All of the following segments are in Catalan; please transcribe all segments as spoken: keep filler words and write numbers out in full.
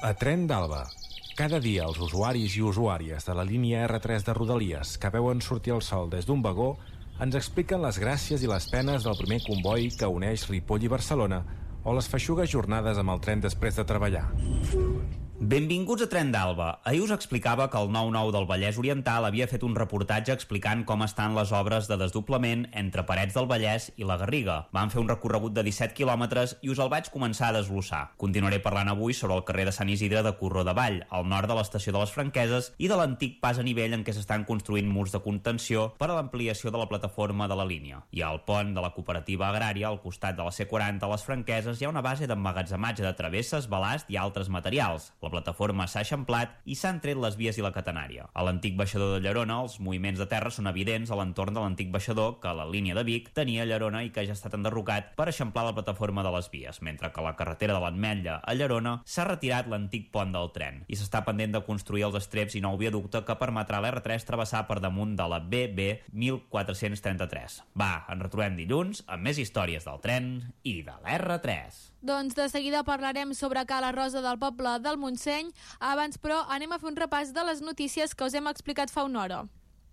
A Tren d'Alba. Cada dia els usuaris i usuàries de la línia erre tres de Rodalies que veuen sortir el sol des d'un vagó ens expliquen les gràcies i les penes del primer comboi que uneix Ripoll i Barcelona o les feixugues jornades amb el tren després de treballar. Benvinguts a Tren d'Alba. Ahir us explicava que el nou nou del Vallès Oriental havia fet un reportatge explicant com estan les obres de desdoblament entre Parets del Vallès i la Garriga. Van fer un recorregut de disset quilòmetres i us el vaig començar a desglossar. Continuaré parlant avui sobre el carrer de Sant Isidre de Corró de Vall, al nord de l'estació de les Franqueses, i de l'antic pas a nivell en què s'estan construint murs de contenció per a l'ampliació de la plataforma de la línia. I al pont de la cooperativa agrària, al costat de la ce quaranta a les Franqueses, hi ha una base d'emmagatzematge de travesses, balast i altres materials. La plataforma s'ha eixamplat i s'han tret les vies i la catenària. A l'antic baixador de Llerona, els moviments de terra són evidents a l'entorn de l'antic baixador que a la línia de Vic tenia a Llerona i que ja ha estat enderrocat per eixamplar la plataforma de les vies, mentre que a la carretera de l'Ametlla a Llerona s'ha retirat l'antic pont del tren i s'està pendent de construir els estreps i nou viaducte que permetrà a l'erre tres travessar per damunt de la be be mil quatre-cents trenta-tres. Va, ens retrobem dilluns amb més històries del tren i de l'erre tres. Doncs de seguida parlarem sobre Cala Rosa del poble del Montseny. Abans, però, anem a fer un repàs de les notícies que us hem explicat fa una hora.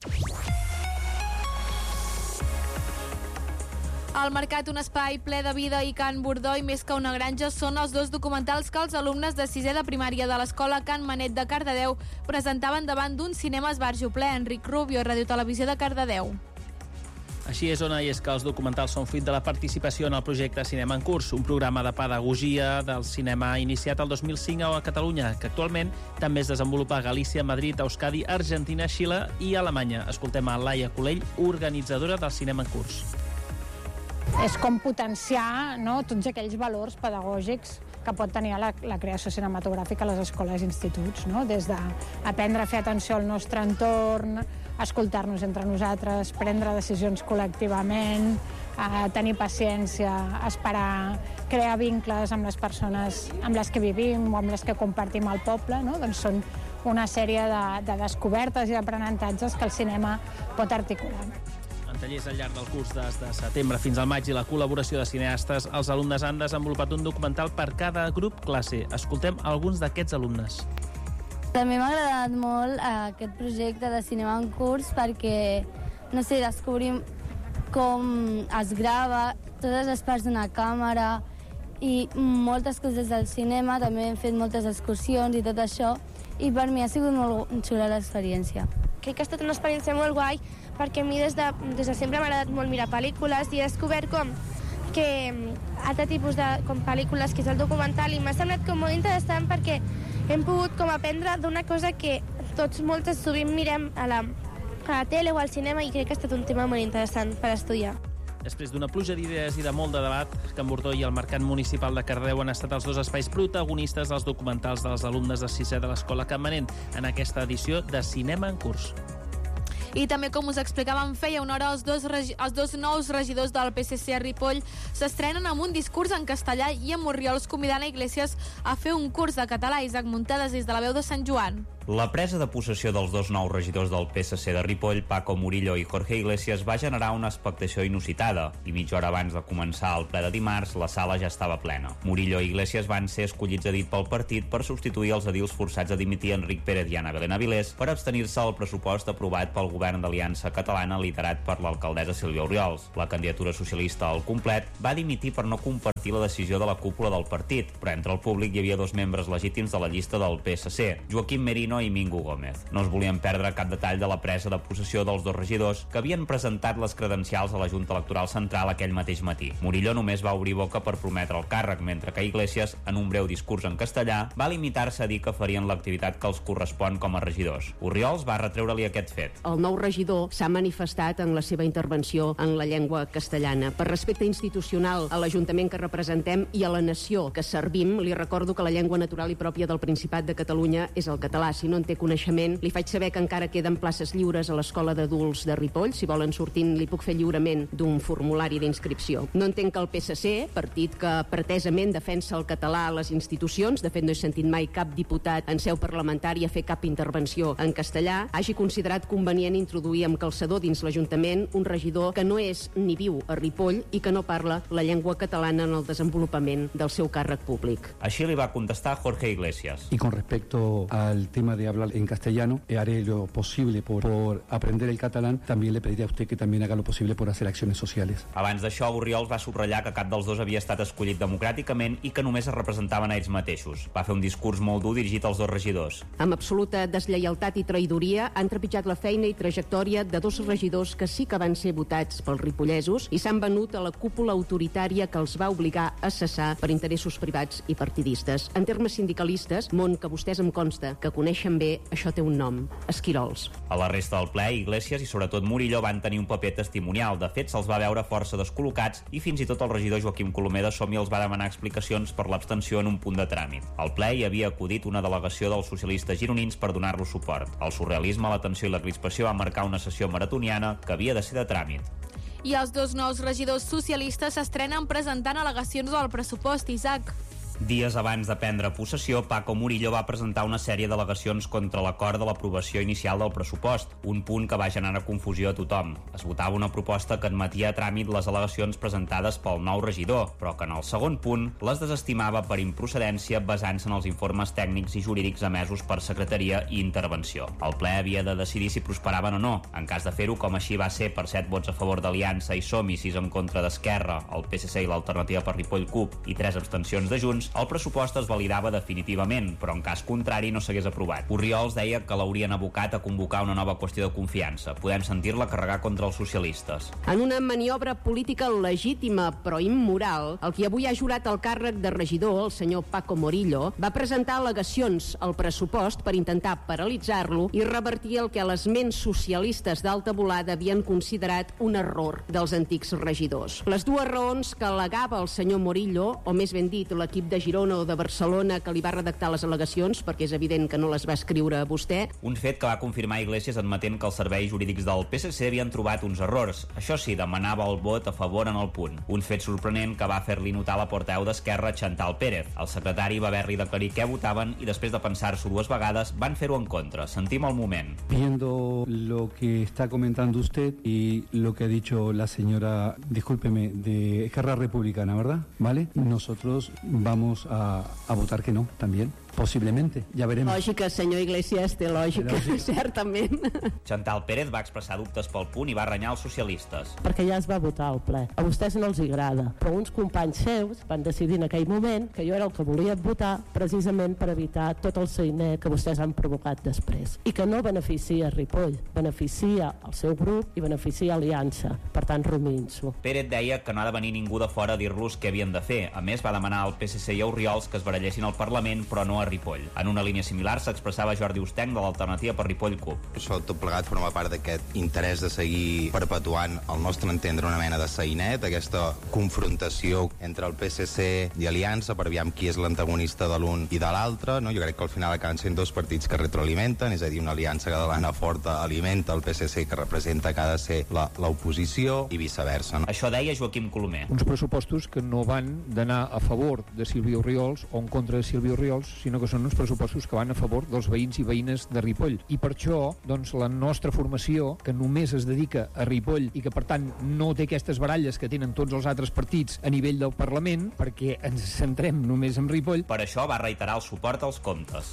El Mercat, un espai ple de vida i Can Bordó i més que una granja són els dos documentals que els alumnes de sisè de primària de l'escola Can Manet de Cardedeu presentaven davant d'un cinema esbarjo ple. Enric Rubio, Ràdio Televisió de Cardedeu. Així és, Ona, i és que els documentals són fruit de la participació en el projecte Cinema en Curs, un programa de pedagogia del cinema iniciat el dos mil cinc a Catalunya, que actualment també es desenvolupa a Galícia, Madrid, Euskadi, Argentina, Xile i Alemanya. Escoltem a Laia Colell, organitzadora del Cinema en Curs. És com potenciar, no, tots aquells valors pedagògics que pot tenir la, la creació cinematogràfica a les escoles i instituts, no? Des d'aprendre a fer atenció al nostre entorn, escoltar-nos entre nosaltres, prendre decisions col·lectivament, a tenir paciència, esperar, crear vincles amb les persones amb les que vivim o amb les que compartim el poble, no? Doncs són una sèrie de, de descobertes i d'aprenentatges que el cinema pot articular. En tallers al llarg del curs des de setembre fins al maig i la col·laboració de cineastes, els alumnes han desenvolupat un documental per cada grup classe. Escoltem alguns d'aquests alumnes. També m'ha agradat molt eh, aquest projecte de cinema en curs perquè, no sé, descobrim com es grava, totes les parts d'una càmera i moltes coses del cinema. També hem fet moltes excursions i tot això, i per mi ha sigut molt xula l'experiència. Crec que ha estat una experiència molt guai perquè a mi des de, des de sempre m'ha agradat molt mirar pel·lícules i he descobert com que altre tipus de com pel·lícules que és el documental, i m'ha semblat com molt interessant perquè hem pogut com aprendre d'una cosa que tots moltes sovint mirem a la, a la tele o al cinema, i crec que ha estat un tema molt interessant per estudiar. Després d'una pluja d'idees i de molt de debat, Can Bordó i el Mercat Municipal de Cardedeu han estat els dos espais protagonistes dels documentals dels alumnes de sisè de l'escola Can Manet en aquesta edició de Cinema en Curs. I també, com us explicàvem feia una hora, els dos, regi- els dos nous regidors del P S C a Ripoll s'estrenen amb un discurs en castellà i a Morriols convidant a Iglesias a fer un curs de català. Isaac Muntades, des de la veu de Sant Joan. La presa de possessió dels dos nous regidors del P S C de Ripoll, Paco Murillo i Jorge Iglesias, va generar una expectació inusitada, i mitja hora abans de començar el ple de dimarts, la sala ja estava plena. Murillo i Iglesias van ser escollits a dit pel partit per substituir els edils forçats a dimitir Enric Pérez i Ana Belén Avilés per abstenir-se al pressupost aprovat pel govern d'Aliança Catalana liderat per l'alcaldessa Sílvia Oriols. La candidatura socialista al complet va dimitir per no compartir la decisió de la cúpula del partit, però entre el públic hi havia dos membres legítims de la llista del P S C, Joaquim Merino i Mingo Gómez. No es volien perdre cap detall de la presa de possessió dels dos regidors que havien presentat les credencials a la Junta Electoral Central aquell mateix matí. Murillo només va obrir boca per prometre el càrrec, mentre que Iglesias, en un breu discurs en castellà, va limitar-se a dir que farien l'activitat que els correspon com a regidors. Oriols va retreure-li aquest fet. El nou regidor s'ha manifestat en la seva intervenció en la llengua castellana. Per respecte institucional a l'Ajuntament que representem i a la nació que servim, li recordo que la llengua natural i pròpia del Principat de Catalunya és el català. Si no en té coneixement, li faig saber que encara queden places lliures a l'Escola d'Adults de Ripoll. Si volen sortint, li puc fer lliurament d'un formulari d'inscripció. No entenc que el P S C, partit que pretesament defensa el català a les institucions, de fet no he sentit mai cap diputat en seu parlamentària fer cap intervenció en castellà, hagi considerat convenient introduir amb calçador dins l'Ajuntament un regidor que no és ni viu a Ripoll i que no parla la llengua catalana en el desenvolupament del seu càrrec públic. Així li va contestar Jorge Iglesias. Y con respecto al tema de hablar en castellano, eh, haré lo posible por, por aprender el catalán. También le pediré a usted que también haga lo posible por hacer acciones sociales. Abans d'això, Orriols va subratllar que cap dels dos havia estat escollit democràticament i que només es representaven a ells mateixos. Va fer un discurs molt dur dirigit als dos regidors. Amb absoluta deslleialtat i traïdoria han trepitjat la feina i trajectòria de dos regidors que sí que van ser votats pels ripollesos i s'han venut a la cúpula autoritària que els va obligar a cessar per interessos privats i partidistes. En termes sindicalistes, món que vostès em consta que coneixen bé, això té un nom, esquirols. A la resta del ple, Iglesias i sobretot Murillo van tenir un paper testimonial. De fet, se'ls va veure força descol·locats i fins i tot el regidor Joaquim Colomer de Som-hi els va demanar explicacions per l'abstenció en un punt de tràmit. Al ple hi havia acudit una delegació dels socialistes gironins per donar-los suport. El surrealisme, la tensió i la crispació van marcar una sessió maratoniana que havia de ser de tràmit. I els dos nous regidors socialistes s'estrenen presentant al·legacions al pressupost, Isaac. Dies abans de prendre possessió, Paco Murillo va presentar una sèrie d'al·legacions contra l'acord de l'aprovació inicial del pressupost, un punt que va generar confusió a tothom. Es votava una proposta que admetia a tràmit les al·legacions presentades pel nou regidor, però que en el segon punt les desestimava per improcedència basant-se en els informes tècnics i jurídics emesos per secretaria i intervenció. El ple havia de decidir si prosperaven o no. En cas de fer-ho, com així va ser per set vots a favor d'Aliança i Som i sis en contra d'Esquerra, el P S C i l'Alternativa per Ripoll C U P i tres abstencions de Junts, el pressupost es validava definitivament, però en cas contrari no s'hagués aprovat. Orriols deia que l'haurien abocat a convocar una nova qüestió de confiança. Podem sentir-la carregar contra els socialistes. En una maniobra política legítima però immoral, el qui avui ha jurat el càrrec de regidor, el senyor Paco Murillo, va presentar al·legacions al pressupost per intentar paralitzar-lo i revertir el que les ments socialistes d'alta volada havien considerat un error dels antics regidors. Les dues raons que al·legava el senyor Murillo, o més ben dit l'equip de Girona o de Barcelona que li va redactar les al·legacions, perquè és evident que no les va escriure vostè. Un fet que va confirmar Iglesias admetent que els serveis jurídics del P S C havien trobat uns errors. Això sí, demanava el vot a favor en el punt. Un fet sorprenent que va fer-li notar la portaveu d'Esquerra, Chantal Pérez. El secretari va haver-li d'aclarir què votaven i després de pensar-s'ho dues vegades van fer-ho en contra. Sentim el moment. Viendo lo que está comentando usted y lo que ha dicho la señora, discúlpeme, de Esquerra Republicana, ¿verdad? ¿Vale? Nosotros vamos A, a votar que no, también. Possiblement, ja verem. Lògica, senyor Iglesias, té lògica, lògica. Certament. Chantal Pérez va expressar dubtes pel punt i va renyar els socialistes. Perquè ja es va votar al ple. A vostès no els agrada, però uns companys seus van decidir en aquell moment que jo era el que volia votar precisament per evitar tot el sainet que vostès han provocat després. I que no beneficia Ripoll, beneficia el seu grup i beneficia Aliança. Per tant, rumiïn-s'ho. Pérez deia que no ha de venir ningú de fora a dir-los què havien de fer. A més, va demanar al P S C i a Orriols que es barallessin al Parlament, però no a Ripoll. En una línia similar s'expressava Jordi Ustenc de l'Alternativa per Ripoll C U P. Això tot plegat forma part d'aquest interès de seguir perpetuant, al nostre entendre, una mena de sainet, aquesta confrontació entre el P S C i Aliança per aviam qui és l'antagonista de l'un i de l'altre. No? Jo crec que al final acaben sent dos partits que retroalimenten, és a dir, una aliança catalana forta alimenta el P S C que representa que ha de ser l'oposició i viceversa. No? Això deia Joaquim Colomer. Uns pressupostos que no van d'anar a favor de Sílvia Orriols o en contra de Sílvia Orriols, sinó que són uns pressupostos que van a favor dels veïns i veïnes de Ripoll. I per això, doncs, la nostra formació, que només es dedica a Ripoll i que, per tant, no té aquestes baralles que tenen tots els altres partits a nivell del Parlament, perquè ens centrem només en Ripoll. Per això va reiterar el suport als comptes.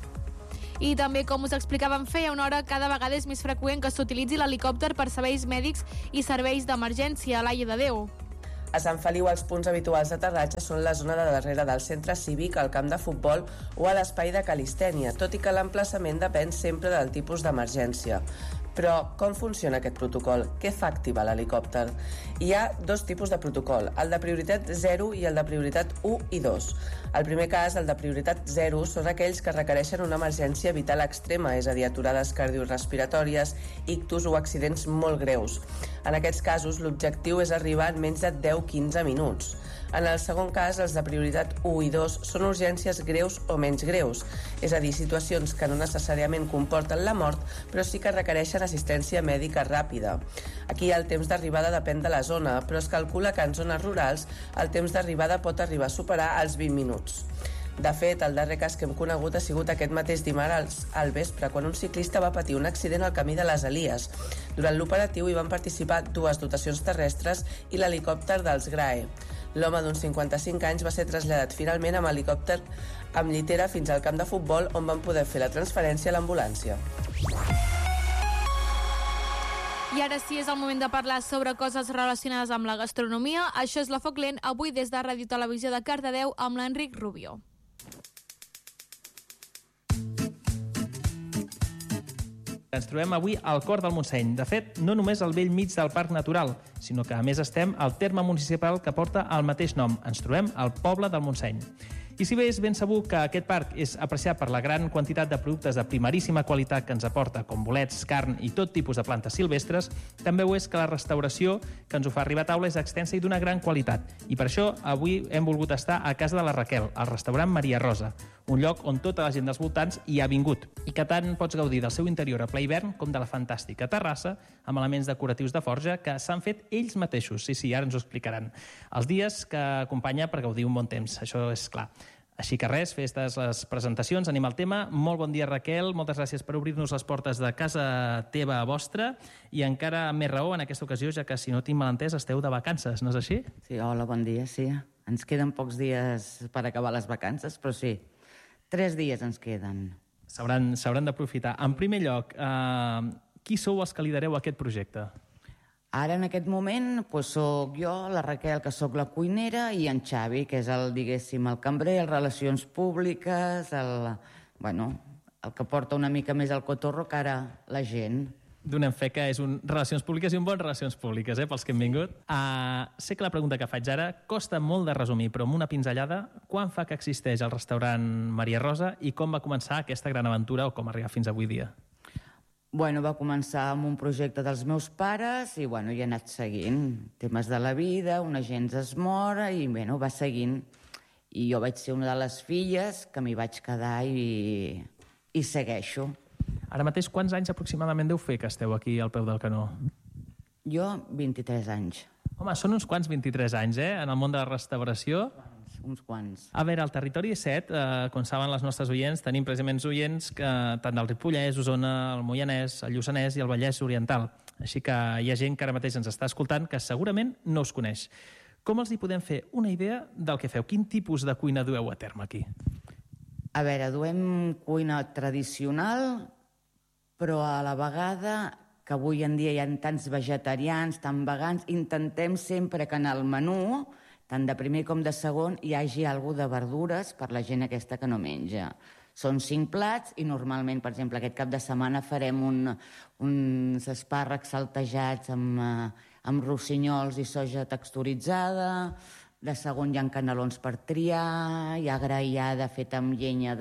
I també, com us explicàvem feia una hora, cada vegada és més freqüent que s'utilitzi l'helicòpter per serveis mèdics i serveis d'emergència a Laia de Déu. A Sant Feliu els punts habituals d'aterratge són la zona de darrere del centre cívic, el camp de futbol o a l'espai de calistènia, tot i que l'emplaçament depèn sempre del tipus d'emergència. Però com funciona aquest protocol? Què fa activar l'helicòpter? Hi ha dos tipus de protocol, el de prioritat zero i el de prioritat u i dos. El primer cas, el de prioritat zero, són aquells que requereixen una emergència vital extrema, és a dir, aturades cardiorespiratòries, ictus o accidents molt greus. En aquests casos, l'objectiu és arribar en menys de deu a quinze minuts. En el segon cas, els de prioritat u i dos són urgències greus o menys greus, és a dir, situacions que no necessàriament comporten la mort, però sí que requereixen assistència mèdica ràpida. Aquí el temps d'arribada depèn de la zona, però es calcula que en zones rurals el temps d'arribada pot arribar a superar els vint minuts. De fet, el darrer cas que hem conegut ha sigut aquest mateix dimarts al vespre, quan un ciclista va patir un accident al camí de les Elies. Durant l'operatiu hi van participar dues dotacions terrestres i l'helicòpter dels Grae. L'home d'uns cinquanta-cinc anys va ser traslladat finalment amb helicòpter amb llitera fins al camp de futbol, on van poder fer la transferència a l'ambulància. I ara sí és el moment de parlar sobre coses relacionades amb la gastronomia. Això és la Foc Lent, avui des de Ràdio Televisió de Cardedeu amb l'Enric Rubio. Ens trobem avui al cor del Montseny. De fet, no només al vell mig del Parc Natural, sinó que a més estem al terme municipal que porta el mateix nom. Ens trobem al poble del Montseny. I si bé és ben segur que aquest parc és apreciat per la gran quantitat de productes de primeríssima qualitat que ens aporta, com bolets, carn i tot tipus de plantes silvestres, també ho és que la restauració que ens ho fa arribar a taula és extensa i d'una gran qualitat. I per això avui hem volgut estar a casa de la Raquel, al restaurant Maria Rosa, un lloc on tota la gent dels voltants hi ha vingut i que tant pots gaudir del seu interior a ple hivern com de la fantàstica terrassa amb elements decoratius de forja que s'han fet ells mateixos. Sí, sí, ara ens ho explicaran. Els dies que acompanya per gaudir un bon temps, això és clar. Així que res, festes les presentacions, anem al tema. Molt bon dia, Raquel, moltes gràcies per obrir-nos les portes de casa teva a vostra i encara amb més raó en aquesta ocasió, ja que si no tinc mal entès esteu de vacances, no és així? Sí, hola, bon dia, sí. Ens queden pocs dies per acabar les vacances, però sí, tres dies ens queden. S'hauran s'hauran d'aprofitar. En primer lloc, eh, qui sou els que lidereu aquest projecte? Ara, en aquest moment, doncs, soc jo, la Raquel, que sóc la cuinera, i en Xavi, que és el, diguéssim, el cambrer, les relacions públiques, el, bueno, el que porta una mica més el cotorro que ara la gent. Donem fe que és un relacions públiques i un bon relacions públiques, eh, pels que hem vingut. Uh, sé que la pregunta que faig ara costa molt de resumir, però amb una pinzellada, quan fa que existeix el restaurant Maria Rosa i com va començar aquesta gran aventura o com arribar fins avui dia? Bueno, va començar amb un projecte dels meus pares i, bueno, hi he anat seguint temes de la vida, una gent es mor i, bueno, va seguint. I jo vaig ser una de les filles que m'hi vaig quedar i, i segueixo. Ara mateix, quants anys aproximadament deu fer que esteu aquí al peu del canó? Jo, vint-i-tres anys. Home, són uns quants vint-i-tres anys, eh?, en el món de la restauració. Uns quants. A veure, al territori disset, eh, com saben les nostres oients, tenim precisament oients que, tant del Ripollès, Osona, el Moianès, el Lluçanès i el Vallès Oriental. Així que hi ha gent que ara mateix ens està escoltant que segurament no us coneix. Com els hi podem fer una idea del que feu? Quin tipus de cuina dueu a terme aquí? A veure, duem cuina tradicional, però a la vegada, que avui en dia hi ha tants vegetarians, tan vegans, intentem sempre que en el menú, tant de primer com de segon, hi hagi alguna de verdures per la gent aquesta que no menja. Són cinc plats i normalment, per exemple, aquest cap de setmana farem un, uns espàrrecs saltejats amb, amb rossinyols i soja texturitzada, de segon hi ha canelons per triar, hi ha graiada feta amb llenya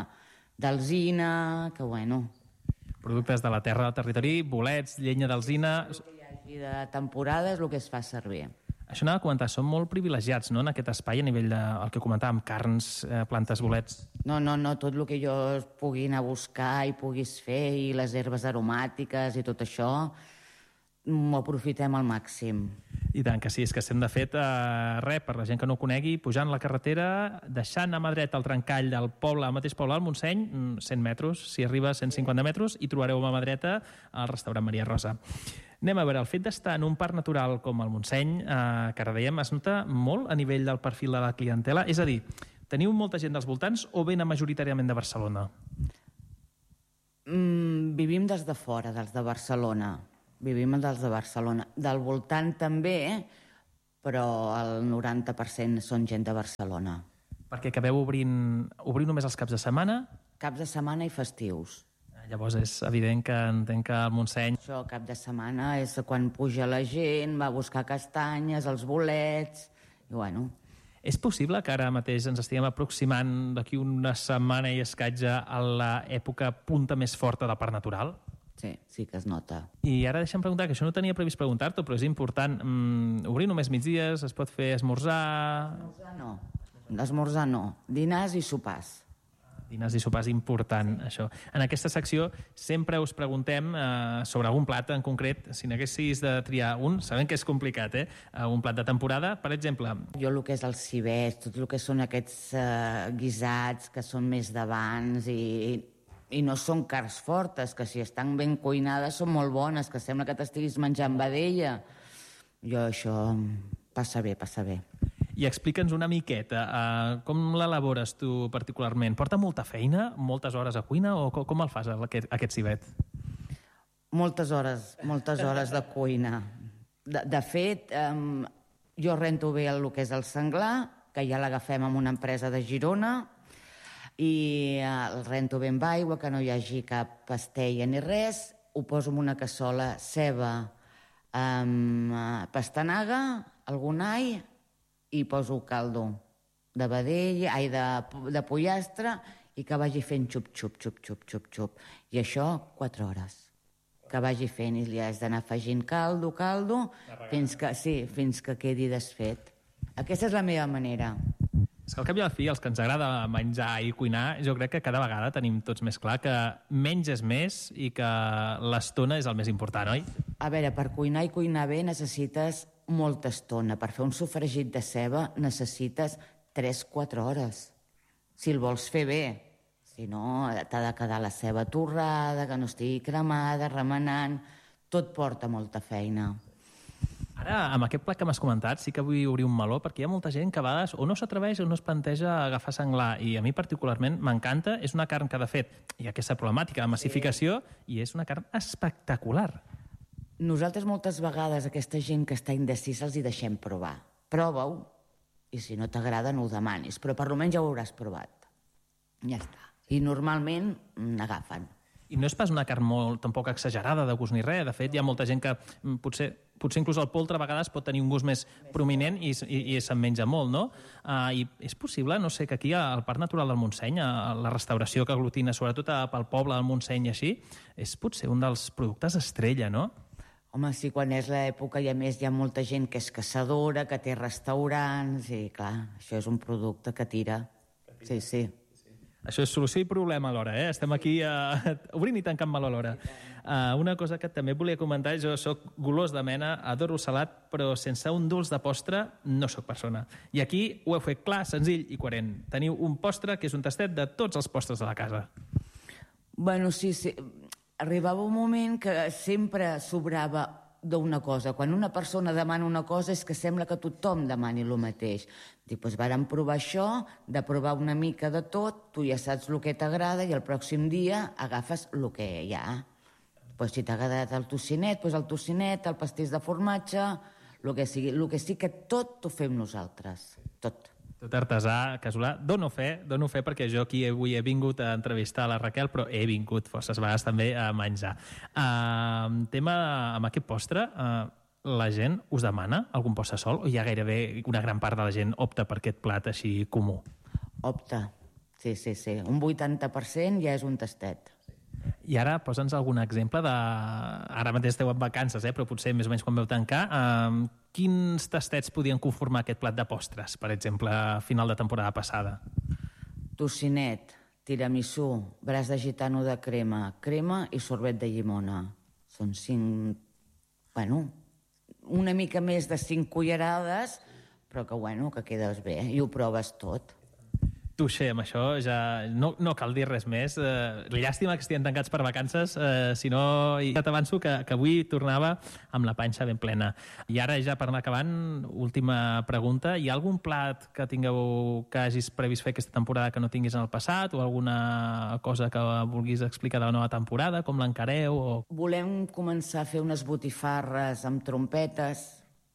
d'alzina, que bueno... Productes de la terra del territori, bolets, llenya d'alzina... El que hi hagi de temporada és el que es fa servir. Això anava a comentar, som molt privilegiats, no?, en aquest espai a nivell de, el que comentàvem, carns, eh, plantes, bolets... No, no, no, tot el que jo pugui anar a buscar i puguis fer, i les herbes aromàtiques i tot això, m'ho aprofitem al màxim. I tant que sí, és que estem de fet, eh, res, per la gent que no ho conegui, pujant la carretera, deixant a mà dreta el trencall del poble, el mateix poble del Montseny, cent metres, si arriba a cent cinquanta metres, i trobareu a mà dreta el restaurant Maria Rosa. Anem a veure, el fet d'estar en un parc natural com el Montseny, eh, que ara dèiem, es nota molt a nivell del perfil de la clientela? És a dir, teniu molta gent dels voltants o venen majoritàriament de Barcelona? Mm, vivim des de fora, dels de Barcelona. Vivim dels de Barcelona. Del voltant també, però el noranta per cent són gent de Barcelona. Perquè acabeu obrint, obrint només els caps de setmana? Caps de setmana i festius. Llavors és evident que entenc que el Montseny... Això, cap de setmana, és quan puja la gent, va a buscar castanyes, els bolets, i bueno... És possible que ara mateix ens estiguem aproximant d'aquí una setmana i escaig a l'època punta més forta del parc natural? Sí, sí que es nota. I ara deixa'm preguntar, que això no tenia previst preguntar-t'ho, però és important. Mm, obrir només migdies, es pot fer esmorzar... Esmorzar no. Esmorzar no. Dinars i sopars. Dinars i sopars, important, això. En aquesta secció sempre us preguntem eh, sobre algun plat en concret. Si n'haguessis de triar un, sabem que és complicat, eh? Un plat de temporada, per exemple. Jo el que és el cibès, tot el que són aquests eh, guisats que són més d'abans i, i no són carns fortes, que si estan ben cuinades són molt bones, que sembla que t'estiguis menjant vedella. Jo això passa bé, passa bé. I explica'ns una miqueta, uh, com l'elabores tu particularment? Porta molta feina, moltes hores a cuina, o com, com el fas, aquest, aquest cibet? Moltes hores, moltes hores de cuina. De, de fet, um, jo rento bé el que és el senglar, que ja l'agafem amb una empresa de Girona, i uh, el rento bé amb aigua, que no hi hagi cap pastella ni res, ho poso en una cassola, ceba, um, pastanaga, algun all, i poso caldo de vedell, ai, de, de pollastre, i que vagi fent xup, xup, xup, xup, xup, xup. I això, quatre hores. Que vagi fent, i li has d'anar afegint caldo, caldo, fins que, sí, fins que quedi desfet. Aquesta és la meva manera. És que al cap i a la fi, els que ens agrada menjar i cuinar, jo crec que cada vegada tenim tots més clar que menys és més i que l'estona és el més important, oi? A veure, per cuinar i cuinar bé necessites molta estona. Per fer un sofregit de ceba necessites tres a quatre hores. Si el vols fer bé. Si no, t'ha de quedar la ceba torrada, que no estigui cremada, remenant. Tot porta molta feina. Ara, amb aquest plat que m'has comentat, sí que vull obrir un meló, perquè hi ha molta gent que a vegades o no s'atreveix o no es planteja a agafar senglar, i a mi particularment m'encanta. És una carn que, de fet, hi ha aquesta problemàtica de massificació, i és una carn espectacular. Nosaltres moltes vegades aquesta gent que està indecisa els hi deixem provar. Prova-ho, i si no t'agrada no ho demanis, però per almenys ja ho hauràs provat. Ja està. I normalment n'agafen. I no és pas una carn molt tampoc exagerada de gust ni res. De fet, hi ha molta gent que potser, potser inclús el poltre a vegades pot tenir un gust més prominent i, i, i se'n menja molt, no? Uh, I és possible, no sé, que aquí al Parc Natural del Montseny, a la restauració que aglutina sobretot pel poble del Montseny i així, és potser un dels productes estrella, no? Home, sí, quan és l'època i a més hi ha molta gent que és caçadora, que té restaurants, i clar, això és un producte que tira. Sí, sí. Això és solució i problema alhora, eh? Estem aquí uh, obrint i tancant mal alhora. Uh, una cosa que també volia comentar, jo sóc golós de mena, adoro el salat, però sense un dolç de postre no sóc persona. I aquí ho heu fet clar, senzill i coherent. Teniu un postre que és un tastet de tots els postres de la casa. Bueno, sí, sí. Arribava un moment que sempre sobrava d'una cosa. Quan una persona demana una cosa és que sembla que tothom demani el mateix. Dic, doncs vàrem provar això, de provar una mica de tot, tu ja saps el que t'agrada i el pròxim dia agafes el que hi ha. Pues si t'ha agradat el tocinet, doncs el tocinet, el pastís de formatge, el que sigui. El que sí que tot ho fem nosaltres, tot. Tot artesà, casolà. Dono fe, dono fe perquè jo aquí avui he vingut a entrevistar la Raquel, però he vingut forces vegades també a menjar. Uh, tema amb aquest postre, uh, la gent us demana algun postre sol o hi ha gairebé una gran part de la gent opta per aquest plat així comú? Opta, sí, sí, sí. Un vuitanta per cent ja és un tastet. I ara posa'ns algun exemple de... Ara mateix esteu en vacances, eh? Però potser més o menys quan veu tancar. Uh, quins tastets podien conformar aquest plat de postres, per exemple, a final de temporada passada? Tocinet, tiramisú, braç de gitano de crema, crema i sorbet de llimona. Són cinc... Bueno, una mica més de cinc cullerades, però que, bueno, que quedes bé i ho proves tot. Touché, amb això ja no, no cal dir res més. Eh, llàstima que estiguin tancats per vacances, eh, si no, ja t'avanço que, que avui tornava amb la panxa ben plena. I ara, ja per anar acabant, última pregunta. Hi ha algun plat que tingueu que hagis previst fer aquesta temporada que no tinguis en el passat, o alguna cosa que vulguis explicar de la nova temporada, com l'encareu? O... Volem començar a fer unes botifarres amb trompetes,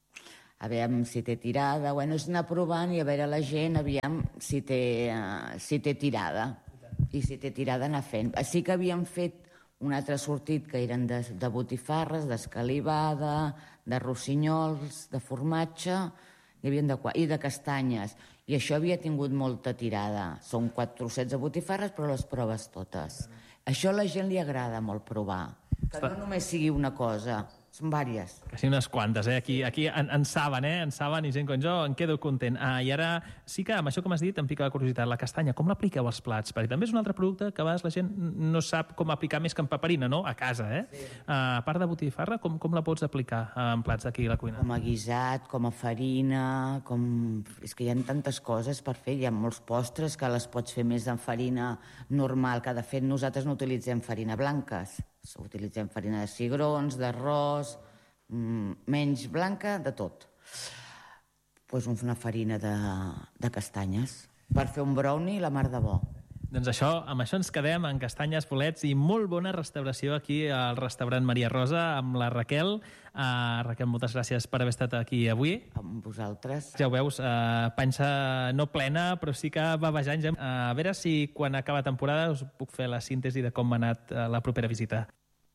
a veure si té tirada. Bueno, és anar provant i a veure la gent, aviam si té, uh, si té tirada. I si té tirada anar fent. Sí que havíem fet un altre sortit que eren de, de botifarres, d'escalivada, de rossinyols, de formatge i, de, i de castanyes. I això havia tingut molta tirada. Són quatre trossets de botifarres, però les proves totes. Això a la gent li agrada molt provar. Que no només sigui una cosa, Són vàries. Quasi unes quantes, eh? Aquí, aquí en, en saben, eh? En saben i gent com jo, en quedo content. Ah, I ara sí que amb això que m'has dit em pica la curiositat. La castanya, com l'apliqueu als plats? Perquè també és un altre producte que a vegades la gent no sap com aplicar més que en paperina, no? A casa, eh? Sí. Ah, a part de botifarra, com, com la pots aplicar en plats d'aquí a la cuina? Com a guisat, com a farina, com... És que hi ha tantes coses per fer. Hi ha molts postres que les pots fer més en farina normal, que de fet nosaltres no utilitzem farina blanques. Utilitzem farina de cigrons, d'arròs, menys blanca, de tot. Pues una farina de, de castanyes per fer un brownie la mar de bo. Doncs això, amb això ens quedem, en castanyes, bolets i molt bona restauració aquí al restaurant Maria Rosa amb la Raquel. Uh, Raquel, moltes gràcies per haver estat aquí avui. Amb vosaltres. Ja ho veus, uh, panxa no plena, però sí que babejant. Uh, a veure si quan acaba temporada us puc fer la síntesi de com ha anat uh, la propera visita.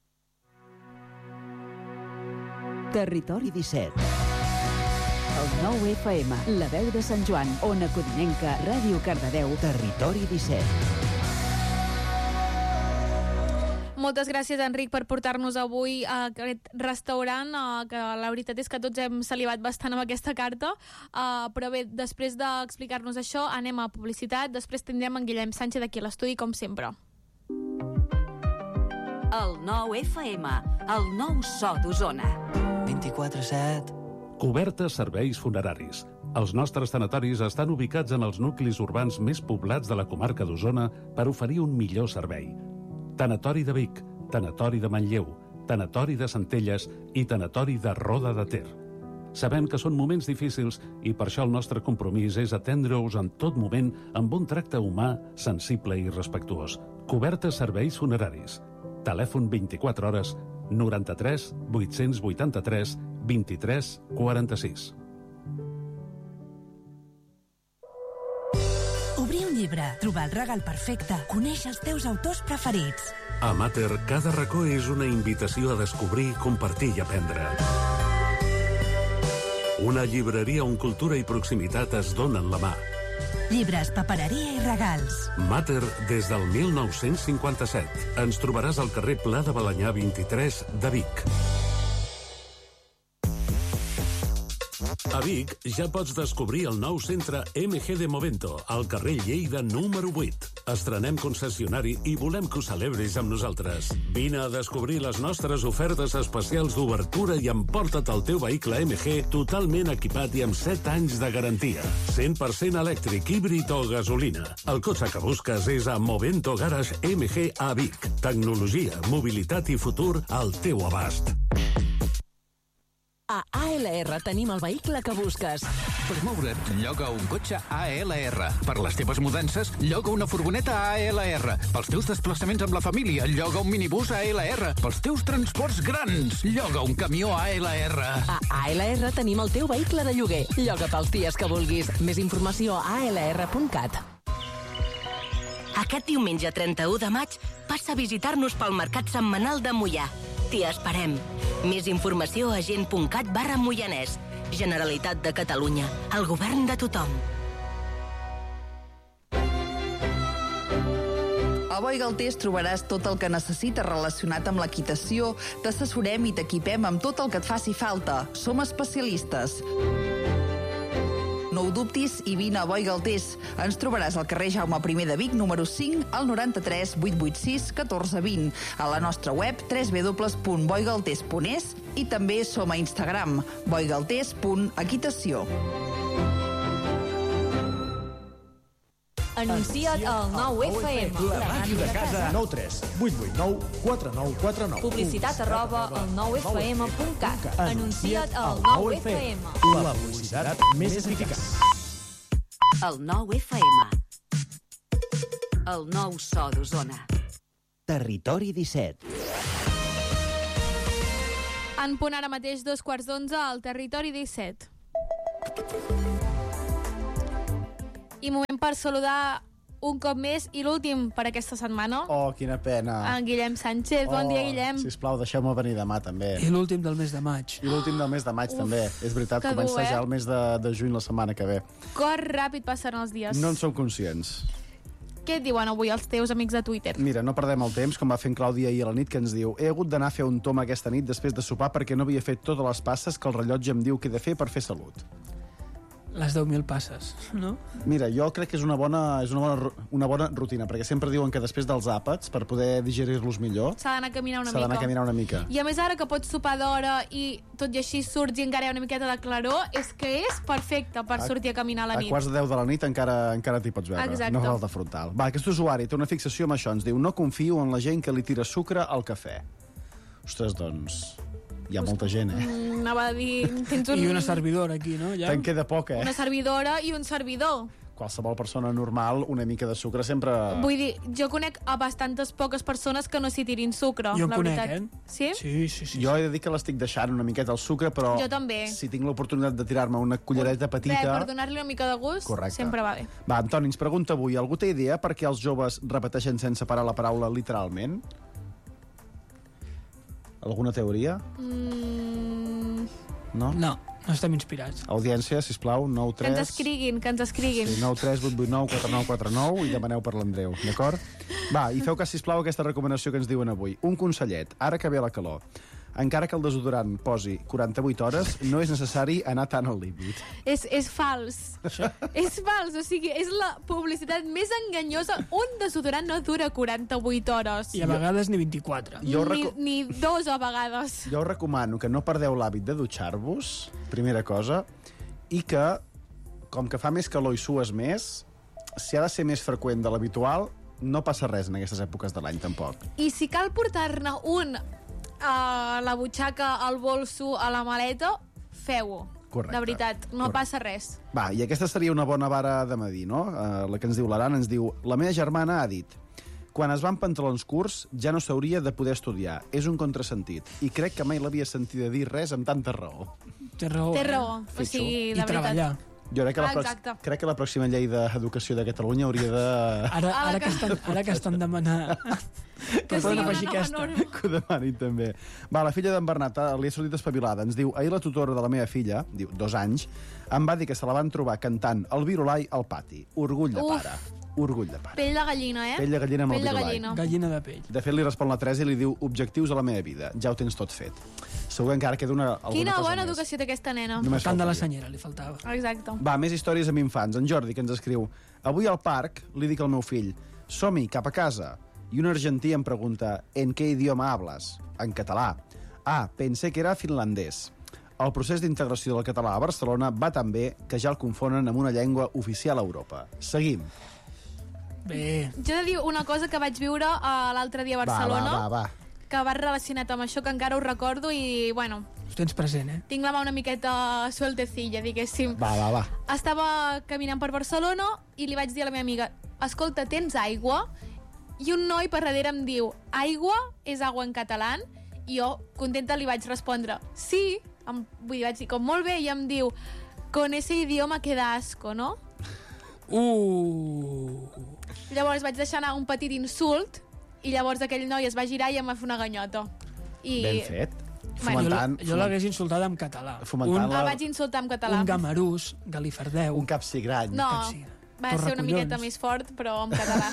Territori disset. El nou F M, la veu de Sant Joan, Ona Codinenca, Ràdio Cardedeu, Territori disset. Moltes gràcies, Enric, per portar-nos avui a aquest restaurant, uh, que la veritat és que tots hem salivat bastant amb aquesta carta, uh, però bé, després d'explicar-nos això, anem a publicitat, després tindrem en Guillem Sánchez aquí a l'estudi, com sempre. El nou F M, el nou so d'Osona. vint-i-quatre set. Cobertes serveis funeraris. Els nostres tanatoris estan ubicats en els nuclis urbans més poblats de la comarca d'Osona per oferir un millor servei. Tanatori de Vic, Tanatori de Manlleu, Tanatori de Centelles i Tanatori de Roda de Ter. Sabem que són moments difícils i per això el nostre compromís és atendre-us en tot moment amb un tracte humà, sensible i respectuós. Cobertes serveis funeraris. Telèfon vint-i-quatre hores, noranta-tres vuit-cents vuitanta-tres vint-i-tres quaranta-sis. Obrir un llibre, trobar el regal perfecte, conèixer els teus autors preferits. A Mater, cada racó és una invitació a descobrir, compartir i aprendre. Una llibreria on cultura i proximitat es donen la mà. Llibres, papereria i regals. Mater des del mil nou-cents cinquanta-set. Ens trobaràs al carrer Pla de Balanyà vint-i-tres de Vic. A Vic ja pots descobrir el nou centre M G de Movento, al carrer Lleida número vuit. Estrenem concessionari i volem que ho celebris amb nosaltres. Vine a descobrir les nostres ofertes especials d'obertura i emporta't el teu vehicle M G totalment equipat i amb set anys de garantia. cent per cent elèctric, híbrid o gasolina. El cotxe que busques és a Movento Garage M G a Vic. Tecnologia, mobilitat i futur al teu abast. A A L R tenim el vehicle que busques. Per moure't, lloga un cotxe A L R. Per les teves mudances, lloga una furgoneta A L R. Pels teus desplaçaments amb la família, lloga un minibús A L R. Pels teus transports grans, lloga un camió A L R. A A L R tenim el teu vehicle de lloguer. Lloga pels dies que vulguis. Més informació a a l r punt cat. Aquest diumenge trenta-u de maig passa a visitar-nos pel Mercat Setmanal de Moià. T'hi esperem. Més informació a gent punt cat barra moianès. Generalitat de Catalunya. El govern de tothom. A Boi Galtés trobaràs tot el que necessites relacionat amb l'equitació. T'assessorem i t'equipem amb tot el que et faci falta. Som especialistes. No ho dubtis i vine a Boi Galtés. Ens trobaràs al carrer Jaume primer de Vic, número cinc, al noranta-tres vuit vuit sis catorze vint. A la nostra web, w w w punt boigaltés punt es, i també som a Instagram, boigaltés punt equitació. Anuncia't al nou F M. La màquina de casa. nou tres vuit vuit nou quatre nou quatre nou. Publicitat arroba el nou f m punt cat. Anuncia't al nou F M. La publicitat més eficaç. El nou F M. El nou so d'Osona. Territori disset. En punt ara mateix dos quarts d'onze al Territori disset. I moment per saludar un cop més i l'últim per aquesta setmana. Oh, quina pena. En Guillem Sánchez. Bon oh, dia, Guillem. Sisplau, deixeu-me venir demà, també. I l'últim del mes de maig. I l'últim del mes de maig, Uf, també. És veritat, comença dur, eh? ja el mes de, de juny la setmana que ve. Cor ràpid passen els dies. No en som conscients. Què et diuen avui els teus amics de Twitter? Mira, no perdem el temps, com va fent Clàudia ahir a la nit, que ens diu: he hagut d'anar a fer un tom aquesta nit després de sopar perquè no havia fet totes les passes que el rellotge em diu que he de fer per fer salut. Les deu mil passes, no? Mira, jo crec que és una bona, és una bona, una bona rutina, perquè sempre diuen que després dels àpats, per poder digerir-los millor, S'ha d'anar a caminar una s'ha d'anar a mica. caminar una mica. I a més ara que pots sopar d'hora i tot i així surts i encara hi ha una miqueta de claror, és que és perfecte per A- sortir a caminar a la A nit. quarts de deu de la nit encara encara t'hi pots veure. Exacte. No falta frontal. Va, aquest usuari té una fixació amb això. Ens diu: no confio en la gent que li tira sucre al cafè. Ostres, doncs... Hi ha molta gent, eh? Mm, anava a dir... Tens un... I una servidora aquí, no? Ja? Te'n queda poc, eh? Una servidora i un servidor. Qualsevol persona normal, una mica de sucre sempre... Vull dir, jo conec a bastantes poques persones que no s'hi tirin sucre, Jo en la conec, veritat. eh? Sí? Sí, sí, sí. Jo he de dir que l'estic deixant una miqueta el sucre, però... Jo també. Si tinc l'oportunitat de tirar-me una cullereta Bé, petita... per donar-li una mica de gust, Correcte. sempre va bé. Va, Antoni, ens pregunta avui: algú té idea per què els joves repeteixen sense parar la paraula literalment? Alguna teoria? Mm... No? No, no estem inspirats. Audiència, sisplau, nou Que ens tres... escriguin, que ens escriguin. Sí, nou tres vuit vuit nou quatre nou quatre nou i demaneu per l'Andreu, d'acord? Va, i feu cas, sisplau, a aquesta recomanació que ens diuen avui. Un consellet, ara que ve la calor. Encara que el desodorant posi quaranta-vuit hores, no és necessari anar tant al límit. És, és fals. És fals, o sigui, és la publicitat més enganyosa. Un desodorant no dura quaranta-vuit hores. I a vegades ni vint-i-quatre. Jo Ni, reco- ni dos a vegades. Jo us recomano que no perdeu l'hàbit de dutxar-vos, primera cosa, i que, com que fa més calor i sues més, si ha de ser més freqüent de l'habitual, no passa res en aquestes èpoques de l'any, tampoc. I si cal portar-ne un a la butxaca, al bolso, a la maleta, feu-ho. Correcte. De veritat, no Correcte. passa res. Va, i aquesta seria una bona vara de medir, no? Uh, la que ens diu l'Aran ens diu: la meva germana ha dit: quan es van pantalons curts ja no s'hauria de poder estudiar. És un contrasentit. I crec que mai l'havia sentida dir res amb tanta raó. Té raó. Té eh? raó, o sigui, de I treballar. Jo crec que, la Ah, prox- exacte. crec que la pròxima llei d'educació de Catalunya hauria de... Ara, ara, que estan, ara que estan demanant... Que poden sigui una afegir nova aquesta. norma. Que ho demanin, també. Va, la filla d'en Bernat ah, li ha sortit espavilada. Ens diu: ahir la tutora de la meva filla, diu, dos anys, em va dir que se la van trobar cantant el virulai al pati. Orgull de Uf. pare. Orgull de pare. Pell de gallina, eh? Pell de gallina amb el Pell de virulai. gallina. Gallina de pell. De fet, li respon la Teresa i li diu: objectius a la meva vida. Ja ho tens tot fet. Segur que encara queda una, alguna Quina cosa bona més. educació té aquesta nena. Només Tant de la faltaria. senyera li faltava. Exacte. Va, més històries amb infants. En Jordi, que ens escriu: avui al parc li dic al meu fill: som-hi, cap a casa. I un argentí em pregunta: en què idioma hablas? En català. Ah, pensé que era finlandès. El procés d'integració del català a Barcelona va tan bé que ja el confonen amb una llengua oficial a Europa. Seguim. Bé. Jo he de dir una cosa que vaig viure uh, l'altre dia a Barcelona, Va, va, va, va. que va relacionat amb això, que encara ho recordo i, bueno, Ho tens present, eh? tinc la mà una miqueta sueltecilla, diguéssim. Va, va, va. Estava caminant per Barcelona i li vaig dir a la meva amiga: escolta, tens aigua? I un noi per darrere em diu: aigua és agua en català? I jo, contenta, li vaig respondre: sí. Em, vull dir, vaig dir com molt bé, i em diu: con ese idioma queda asco, no? Uh. Llavors vaig deixar anar un petit insult i llavors aquell noi es va girar i em va fer una ganyota. I... Ben fet. Bueno, Fomentant, Jo l'hagués insultat en català. Fomentant El la- vaig insultar en català. Un gamarús, galifardeu. Un capsigrany. No, Capsi- va ser una Torracollons. miqueta més fort, però en català.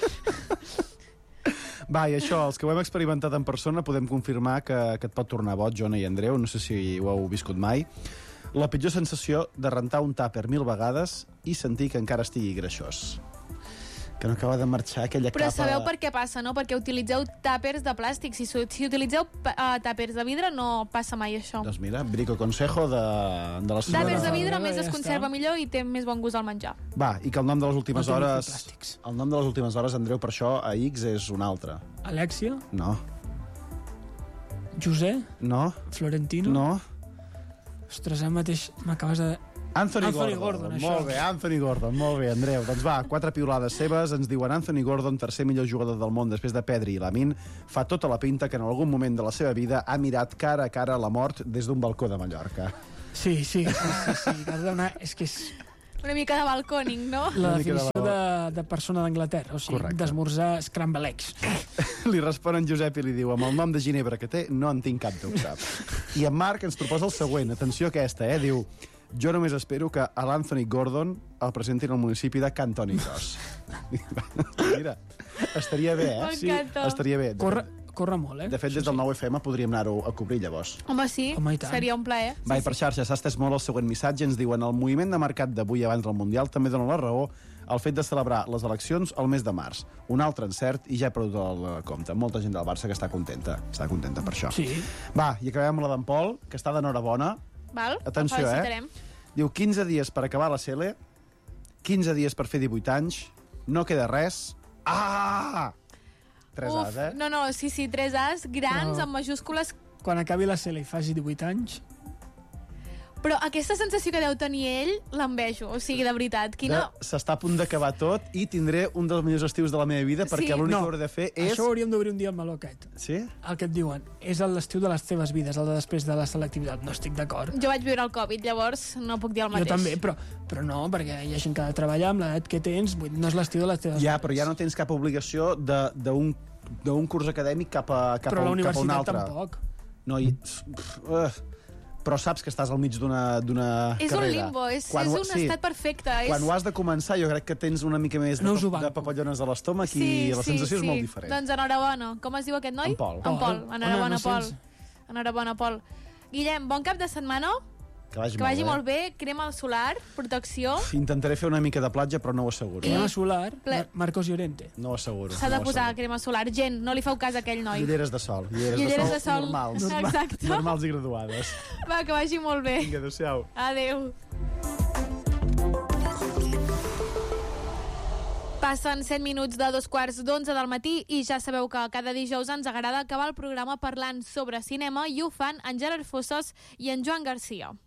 Va, i això, els que ho hem experimentat en persona podem confirmar que, que et pot tornar boig, Jona i Andreu, no sé si ho heu viscut mai. La pitjor sensació de rentar un tàper mil vegades i sentir que encara estigui greixós. Que no acaba de marxar aquella Però capa... sabeu per què passa, no? Perquè utilitzeu tàpers de plàstic. Si, su- si utilitzeu uh, tàpers de vidre no passa mai això. Doncs mira, brico consejo de, de la senyora... Tàpers de vidre Ja més es està. conserva millor i té més bon gust al menjar. Va, i que el nom de les últimes No té hores... microplàstics. El nom de les últimes hores, Andreu, per això a X és un altre. Alexia, No. José, No. Florentino. No. Ostres, ara mateix m'acabes de... Anthony, Anthony Gordon. Gordon, això. Molt bé, Anthony Gordon, molt bé, Andreu. Doncs va, quatre piulades seves. Ens diuen: Anthony Gordon, tercer millor jugador del món després de Pedri i Lamin, fa tota la pinta que en algun moment de la seva vida ha mirat cara a cara la mort des d'un balcó de Mallorca. Sí, sí, sí, sí, sí. que has de donar- És que és Una mica de balcòning, no? la Una mica de definició de, valor. de persona d'Anglaterra, o sigui, Correcte. d'esmorzar scramble eggs. Li respon en Josep i li diu: amb el nom de Ginebra que té, no en tinc cap dubte. I en Marc ens proposa el següent. Atenció a aquesta, eh? Diu: Jo només espero que a l'Anthony Gordon el presentin al municipi de Cantoni Cos. Mira, estaria bé, eh? Sí, estaria bé. Corre, corre molt, eh? De fet, des del nou F M podríem anar-ho a cobrir, llavors. Home, sí, Home, i tant. seria un plaer. Va, i per xarxa s'ha estès molt el següent missatge. Ens diuen: el moviment de mercat d'avui abans del Mundial també dona la raó al fet de celebrar les eleccions al mes de març. Un altre encert i ja he perdut el compte. Molta gent del Barça que està contenta. Està contenta per això. Sí. Va, i acabem amb la d'en Pol, que està d'enhorabona. Val? Atenció, el eh? felicitarem. Diu quinze dies per acabar la C L, quinze dies per fer divuit anys, no queda res. Ah! Tres Uf, As, eh? no, no, sí, sí, tres As, grans, Però- amb majúscules. Quan acabi la C L i faci divuit anys... Però aquesta sensació que deu tenir ell, l'envejo. O sigui, de veritat, quina... De- S'està a punt d'acabar tot i tindré un dels millors estius de la meva vida perquè Sí. l'únic No, que hauré de fer és... Això hauríem d'obrir un dia al meló aquest. Sí? El que et diuen és l'estiu de les teves vides, el de després de la selectivitat. No estic d'acord. Jo vaig viure el Covid, llavors no puc dir el Jo mateix. també, però, però no, perquè hi ha gent que ha de treballar amb l'edat que tens, vull dir, no és l'estiu de les teves Ja, vides. però ja no tens cap obligació de- d'un d'un curs acadèmic cap a, cap Però a, la un, cap a un universitat altre. tampoc. No, i... Pff, uh, però saps que estàs al mig d'una d'una És carrera. un limbo, és, Quan és ho- un sí, estat perfecte. Quan és... ho has de començar jo crec que tens una mica més de, No us ho de banco. papallones a l'estómac sí, i la sí, sensació sí. és molt diferent. Doncs enhorabona. Com es diu aquest noi? En Pol. En Pol. Pol. Enhorabona, Ona, no Pol. sents? Enhorabona, Pol. Guillem, bon cap de setmana. Que vagi, Que vagi molt molt bé. Crema solar, protecció. bé. Intentaré fer una mica de platja, però no ho asseguro. Crema solar, Ple- Mar Marcos Llorente. No ho asseguro. S'ha de no ho posar asseguro. crema solar. Gent, no li feu cas a aquell noi. Ulleres de sol. Ulleres, Ulleres de, de sol. normals. Exacte. Normals i graduades. Va, que vagi molt bé. Vinga, adéu-siau. Adéu. Passen set minuts de dos quarts d'onze del matí i ja sabeu que cada dijous ens agrada acabar el programa parlant sobre cinema i ho fan en Gerard Fossas i en Joan Garcia.